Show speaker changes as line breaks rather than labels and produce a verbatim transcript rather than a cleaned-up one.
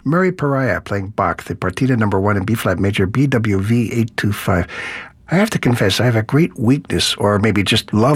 Murray Pariah playing Bach, the Partita number one in B-flat major, B W V eight two five. I have to confess, I have a great weakness, or maybe just love